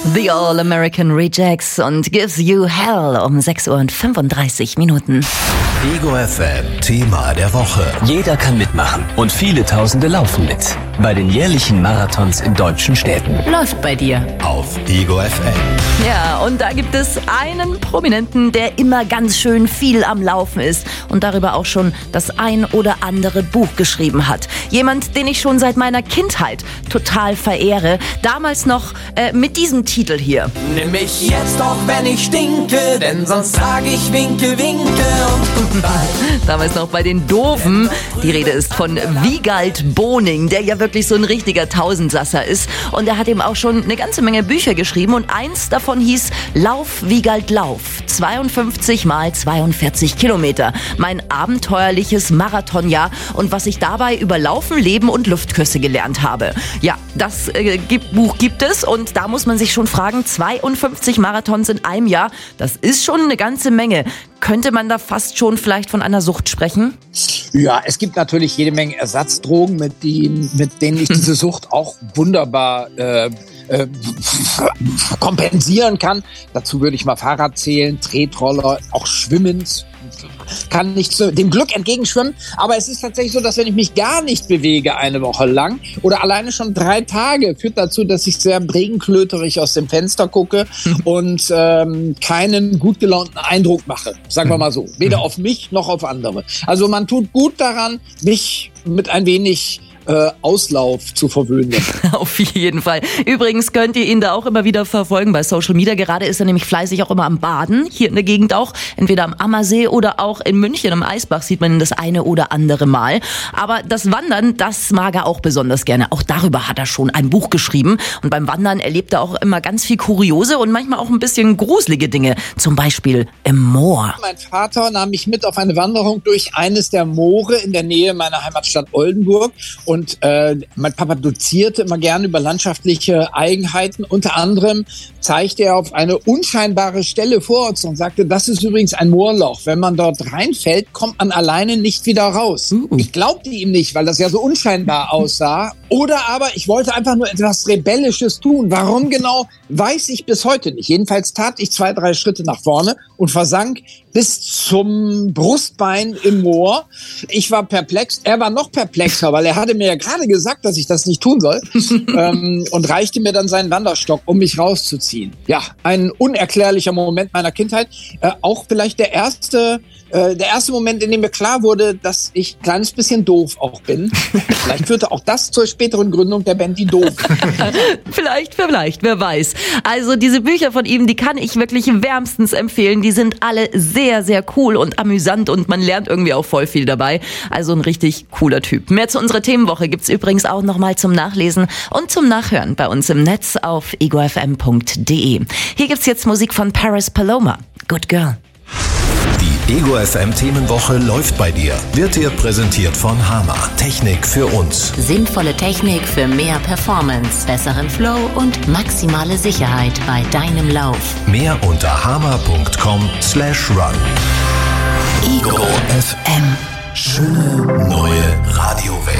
The All-American Rejects und Gives You Hell um 6:35 Minuten. Ego FM Thema der Woche. Jeder kann mitmachen und viele Tausende laufen mit. Bei den jährlichen Marathons in deutschen Städten. Läuft bei dir. Auf Ego FM. Ja, und da gibt es einen Prominenten, der immer ganz schön viel am Laufen ist und darüber auch schon das ein oder andere Buch geschrieben hat. Jemand, den ich schon seit meiner Kindheit total verehre. Damals noch mit diesem Titel hier. Nimm mich jetzt doch, wenn ich stinke, denn sonst sag ich winke, winke und goodbye. Damals noch bei den Doofen. Die Rede ist von Wiegald Boning, der ja wirklich so ein richtiger Tausendsasser ist. Und er hat eben auch schon eine ganze Menge Bücher geschrieben und eins davon hieß Lauf, Wiegald, Lauf. 52 mal 42 Kilometer. Mein abenteuerliches Marathonjahr und was ich dabei über Laufen, Leben und Luftküsse gelernt habe. Ja, das Buch gibt es und da muss man sich schon fragen, 52 Marathons in einem Jahr, das ist schon eine ganze Menge. Könnte man da fast schon vielleicht von einer Sucht sprechen? Ja, es gibt natürlich jede Menge Ersatzdrogen, mit denen ich diese Sucht auch wunderbar kompensieren kann. Dazu würde ich mal Fahrrad zählen, Tretroller, auch Schwimmen. Kann nicht dem Glück entgegenschwimmen, aber es ist tatsächlich so, dass wenn ich mich gar nicht bewege eine Woche lang oder alleine schon 3 Tage, führt dazu, dass ich sehr regenklöterig aus dem Fenster gucke und keinen gut gelaunten Eindruck mache, sagen wir mal so, weder auf mich noch auf andere. Also man tut gut daran, mich mit ein wenig Auslauf zu verwöhnen. Auf jeden Fall. Übrigens könnt ihr ihn da auch immer wieder verfolgen bei Social Media. Gerade ist er nämlich fleißig auch immer am Baden, hier in der Gegend auch. Entweder am Ammersee oder auch in München am Eisbach sieht man ihn das eine oder andere Mal. Aber das Wandern, das mag er auch besonders gerne. Auch darüber hat er schon ein Buch geschrieben. Und beim Wandern erlebt er auch immer ganz viel kuriose und manchmal auch ein bisschen gruselige Dinge. Zum Beispiel im Moor. Mein Vater nahm mich mit auf eine Wanderung durch eines der Moore in der Nähe meiner Heimatstadt Oldenburg. Und mein Papa dozierte immer gerne über landschaftliche Eigenheiten. Unter anderem zeigte er auf eine unscheinbare Stelle vor uns und sagte, das ist übrigens ein Moorloch. Wenn man dort reinfällt, kommt man alleine nicht wieder raus. Ich glaubte ihm nicht, weil das ja so unscheinbar aussah. Oder aber ich wollte einfach nur etwas Rebellisches tun. Warum genau, weiß ich bis heute nicht. Jedenfalls tat ich 2, 3 Schritte nach vorne und versank bis zum Brustbein im Moor. Ich war perplex, er war noch perplexer, weil er hatte mir ja gerade gesagt, dass ich das nicht tun soll und reichte mir dann seinen Wanderstock, um mich rauszuziehen. Ja, ein unerklärlicher Moment meiner Kindheit. Auch vielleicht der erste Moment, in dem mir klar wurde, dass ich ein kleines bisschen doof auch bin. Vielleicht führte auch das zur späteren Gründung der Band Die Doof. Vielleicht, wer weiß. Also diese Bücher von ihm, die kann ich wirklich wärmstens empfehlen. Die sind alle sehr, sehr cool und amüsant und man lernt irgendwie auch voll viel dabei. Also ein richtig cooler Typ. Mehr zu unserer Themenwoche gibt's übrigens auch nochmal zum Nachlesen und zum Nachhören bei uns im Netz auf egofm.de. Hier gibt's jetzt Musik von Paris Paloma. Good Girl. Die Ego FM Themenwoche läuft bei dir. Wird dir präsentiert von Hama. Technik für uns. Sinnvolle Technik für mehr Performance, besseren Flow und maximale Sicherheit bei deinem Lauf. Mehr unter hama.com/run. Ego FM. Schöne neue Radiowelt.